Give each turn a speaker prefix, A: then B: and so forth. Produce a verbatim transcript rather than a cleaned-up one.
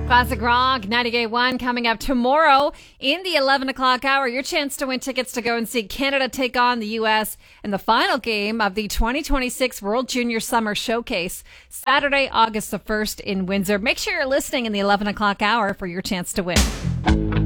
A: Classic Rock ninety-eight point one coming up tomorrow in the eleven o'clock hour. Your chance to win tickets to go and see Canada take on the U S in the final game of the twenty twenty-six World Junior Summer Showcase, Saturday, August the first in Windsor. Make sure you're listening in the eleven o'clock hour for your chance to win.